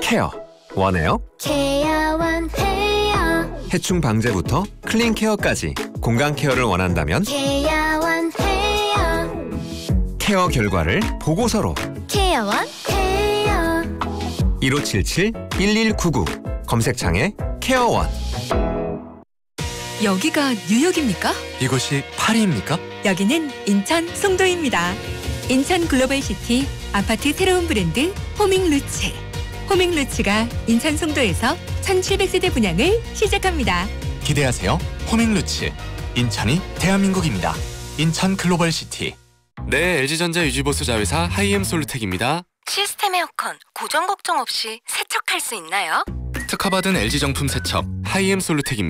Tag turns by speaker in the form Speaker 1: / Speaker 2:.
Speaker 1: 케어 원해요?
Speaker 2: 케어원 헤어.
Speaker 1: 해충 방제부터 클린 케어까지 건강 케어를 원한다면
Speaker 2: 케어원 헤어.
Speaker 1: 케어 결과를 보고서로
Speaker 2: 케어원 헤어.
Speaker 1: 1577-1199 검색창에 케어원.
Speaker 3: 여기가 뉴욕입니까?
Speaker 4: 이곳이 파리입니까?
Speaker 3: 여기는 인천 송도입니다. 인천 글로벌시티 아파트 새로운 브랜드 호밍루츠. 호밍루츠가 인천 송도에서 1700세대 분양을 시작합니다.
Speaker 4: 기대하세요. 호밍루츠. 인천이 대한민국입니다. 인천 글로벌시티.
Speaker 5: 네, LG전자 유지보수 자회사 하이엠솔루텍입니다.
Speaker 3: 시스템 에어컨 고정 걱정 없이 세척할 수 있나요?
Speaker 5: 특허받은 LG 정품 세척 하이엠솔루텍입니다.